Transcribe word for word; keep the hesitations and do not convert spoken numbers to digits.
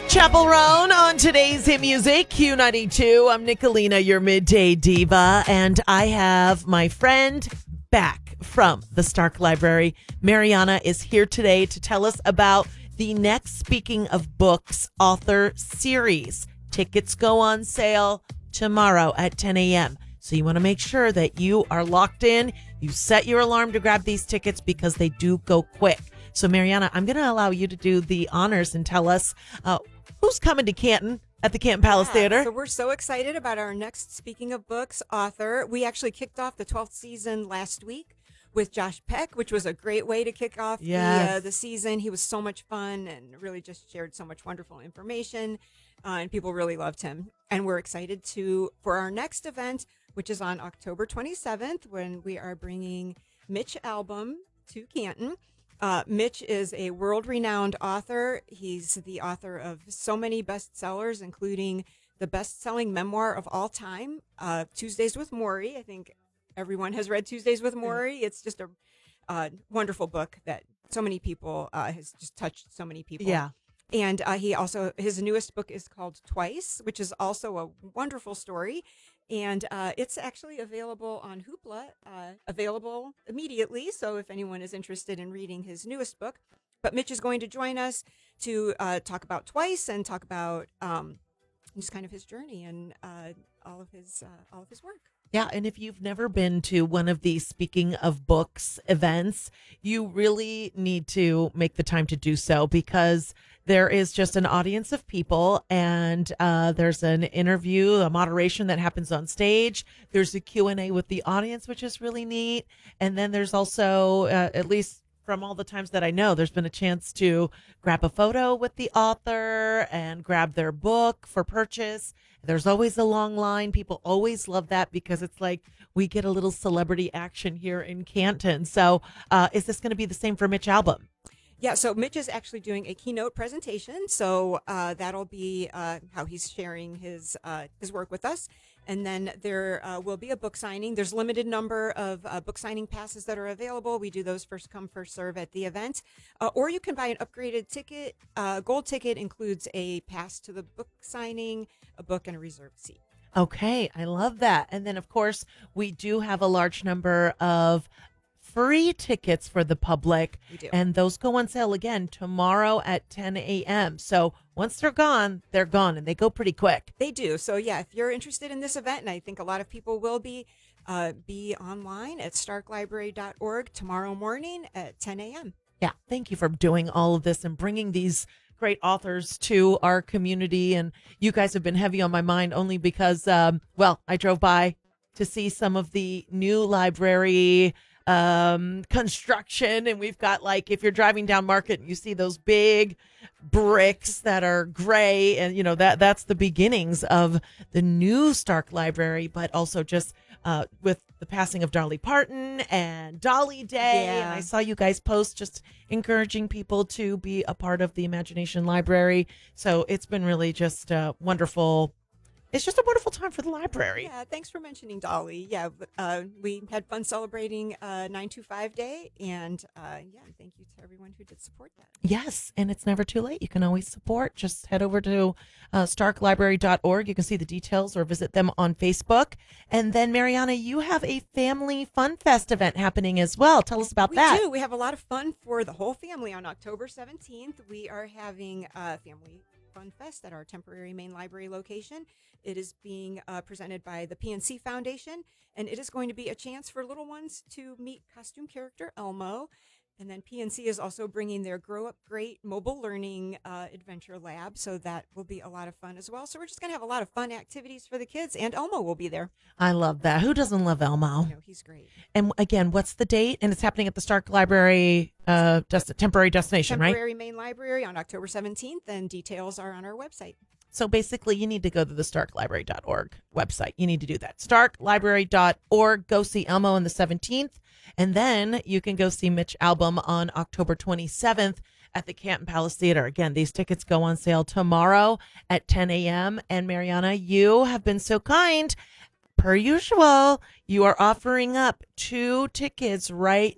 Chapel Roan on today's hit music, Q ninety-two. I'm Nicolina, your midday diva, and I have my friend back from the Stark Library. Mariana is here today to tell us about the next Speaking of Books author series. Tickets go on sale tomorrow at ten a.m. So you want to make sure that you are locked in. You set your alarm to grab these tickets because they do go quick. So Mariana, I'm going to allow you to do the honors and tell us uh, who's coming to Canton at the Canton Palace yeah, Theater. So we're so excited about our next Speaking of Books author. We actually kicked off the twelfth season last week with Josh Peck, which was a great way to kick off Yes. the, uh, the season. He was so much fun and really just shared so much wonderful information, uh, and people really loved him. And we're excited to for our next event, which is on October twenty-seventh, when we are bringing Mitch Albom to Canton. Uh, Mitch is a world-renowned author. He's the author of so many bestsellers, including the best-selling memoir of all time, uh, Tuesdays with Morrie. I think everyone has read Tuesdays with Morrie. It's just a uh, wonderful book that so many people uh, has just touched so many people. Yeah. And uh, he also, his newest book is called Twice, which is also a wonderful story. And uh, it's actually available on Hoopla, uh, available immediately. So if anyone is interested in reading his newest book. But Mitch is going to join us to uh, talk about Twice and talk about um, just kind of his journey and uh, all of his uh, all of his work. Yeah, and if you've never been to one of these Speaking of Books events, you really need to make the time to do so because there is just an audience of people and uh, there's an interview, a moderation that happens on stage. There's a Q and A with the audience, which is really neat. And then there's also, uh, at least from all the times that I know, there's been a chance to grab a photo with the author and grab their book for purchase. There's always a long line. People always love that because it's like we get a little celebrity action here in Canton. So uh, is this going to be the same for Mitch Albom? Yeah, so Mitch is actually doing a keynote presentation. So uh, that'll be uh, how he's sharing his uh, his work with us. And then there uh, will be a book signing. There's a limited number of uh, book signing passes that are available. We do those first come, first serve at the event. Uh, or you can buy an upgraded ticket. Uh, gold ticket includes a pass to the book signing, a book, and a reserved seat. Okay, I love that. And then, of course, we do have a large number of free tickets for the public. We do. And those go on sale again tomorrow at ten a.m. So once they're gone, they're gone and they go pretty quick. They do. So, yeah, if you're interested in this event, and I think a lot of people will be, uh, be online at stark library dot org tomorrow morning at ten a.m. Yeah, thank you for doing all of this and bringing these great authors to our community. And you guys have been heavy on my mind only because, um, well, I drove by to see some of the new library um construction, and we've got, like, if you're driving down Market and you see those big bricks that are gray, and you know that that's the beginnings of the new Stark Library. But also just uh with the passing of Dolly Parton and Dolly Day, Yeah. and I saw you guys post just encouraging people to be a part of the Imagination Library. So it's been really just uh wonderful. It's just a wonderful time for the library. Yeah, thanks for mentioning Dolly. Yeah, uh, we had fun celebrating uh, nine two five Day, and uh, yeah, thank you to everyone who did support that. Yes, and it's never too late. You can always support. Just head over to uh, stark library dot org. You can see the details or visit them on Facebook. And then, Mariana, you have a Family Fun Fest event happening as well. Tell us about We that. do. We have a lot of fun for the whole family on October seventeenth. We are having a family Fun Fest at our temporary main library location. It is being uh, presented by the P N C Foundation, and it is going to be a chance for little ones to meet costume character Elmo. And then P N C is also bringing their Grow Up Great mobile learning uh, adventure lab, so that will be a lot of fun as well. So we're just going to have a lot of fun activities for the kids, and Elmo will be there. I love that. Who doesn't love Elmo? You know, he's great. And again, what's the date? And it's happening at the Stark Library uh, des- temporary destination, right? Temporary main library on October seventeenth, and details are on our website. So basically, you need to go to the stark library dot org website. You need to do that. stark library dot org. Go see Elmo on the seventeenth. And then you can go see Mitch Albom on October twenty-seventh at the Canton Palace Theater. Again, these tickets go on sale tomorrow at ten a.m. And Mariana, you have been so kind. Per usual, you are offering up two tickets right